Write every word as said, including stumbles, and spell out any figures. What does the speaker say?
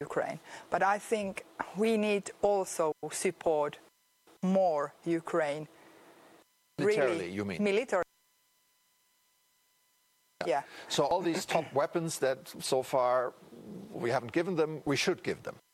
Ukraine. But I think we need also support more Ukraine. Militarily, really, you mean? Military. Yeah. yeah. So all these top weapons that so far we haven't given them, we should give them.